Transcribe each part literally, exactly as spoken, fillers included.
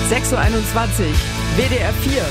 sechs Uhr einundzwanzig, W D R vier.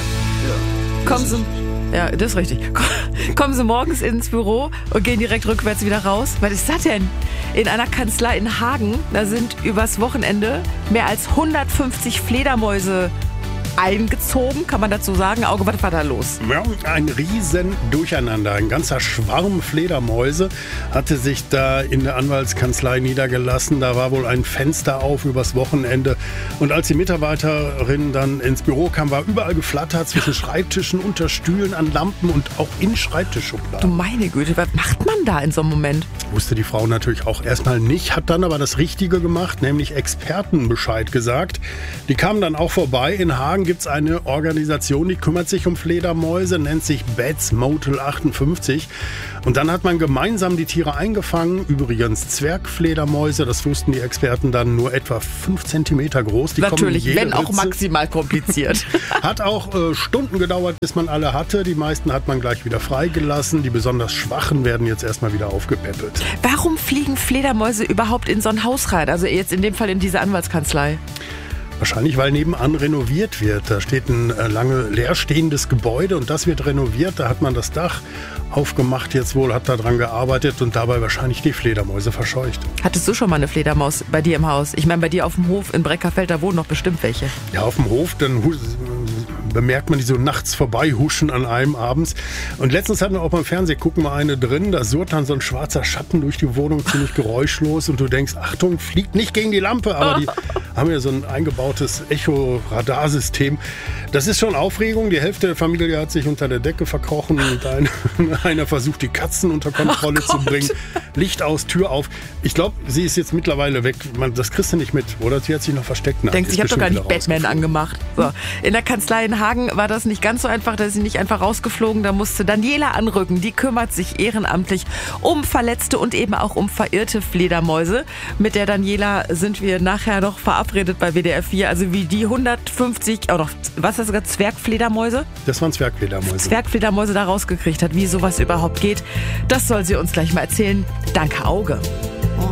Ja, Kommen Sie, ja, das ist richtig. Kommen Sie morgens ins Büro und gehen direkt rückwärts wieder raus. Was ist das denn? In einer Kanzlei in Hagen, da sind übers Wochenende mehr als hundertfünfzig Fledermäuse eingezogen, kann man dazu sagen. Auge, was war da los? Ja, ein riesen Durcheinander. Ein ganzer Schwarm Fledermäuse hatte sich da in der Anwaltskanzlei niedergelassen. Da war wohl ein Fenster auf übers Wochenende. Und als die Mitarbeiterin dann ins Büro kam, war überall geflattert zwischen Schreibtischen, unter Stühlen, an Lampen und auch in Schreibtischschubladen. Du meine Güte, was macht man da in so einem Moment? Wusste die Frau natürlich auch erstmal nicht, hat dann aber das Richtige gemacht, nämlich Experten Bescheid gesagt. Die kamen dann auch vorbei. In Hagen gibt es eine Organisation, die kümmert sich um Fledermäuse, nennt sich Bats Motel achtundfünfzig. Und dann hat man gemeinsam die Tiere eingefangen. Übrigens Zwergfledermäuse, das wussten die Experten dann, nur etwa fünf Zentimeter groß. Die Natürlich, kommen wenn auch Ritze. maximal kompliziert. Hat auch äh, Stunden gedauert, bis man alle hatte. Die meisten hat man gleich wieder freigelassen. Die besonders Schwachen werden jetzt erstmal wieder aufgepäppelt. Warum fliegen Fledermäuse überhaupt in so ein Haus rein? Also jetzt in dem Fall in diese Anwaltskanzlei. Wahrscheinlich, weil nebenan renoviert wird. Da steht ein äh, lange leerstehendes Gebäude und das wird renoviert. Da hat man das Dach aufgemacht jetzt wohl, hat da dran gearbeitet und dabei wahrscheinlich die Fledermäuse verscheucht. Hattest du schon mal eine Fledermaus bei dir im Haus? Ich meine, bei dir auf dem Hof in Breckerfeld, da wohnen noch bestimmt welche. Ja, auf dem Hof, dann hu- bemerkt man die so nachts vorbeihuschen an einem abends. Und letztens hatten wir auch beim Fernsehen, gucken wir eine drin, da surrt dann so ein schwarzer Schatten durch die Wohnung, ziemlich geräuschlos und du denkst, Achtung, fliegt nicht gegen die Lampe, aber die haben ja so ein eingebautes Echo-Radarsystem. Das ist schon Aufregung, die Hälfte der Familie hat sich unter der Decke verkrochen und ein, einer versucht, die Katzen unter Kontrolle Oh zu bringen. Licht aus, Tür auf. Ich glaube, sie ist jetzt mittlerweile weg. Man, das kriegst du nicht mit, oder? Sie hat sich noch versteckt. Na, Denkst, ist ich habe doch gar bestimmt nicht wieder Batman angemacht. So. In der Kanzlei in Hagen war das nicht ganz so einfach, da ist sie nicht einfach rausgeflogen. Da musste Daniela anrücken. Die kümmert sich ehrenamtlich um verletzte und eben auch um verirrte Fledermäuse. Mit der Daniela sind wir nachher noch verabredet bei W D R vier. Also wie die hundertfünfzig, auch noch, was hast du gesagt, Zwergfledermäuse? Das waren Zwergfledermäuse. Zwergfledermäuse da rausgekriegt hat, wie sowas überhaupt geht. Das soll sie uns gleich mal erzählen. Danke, Auge.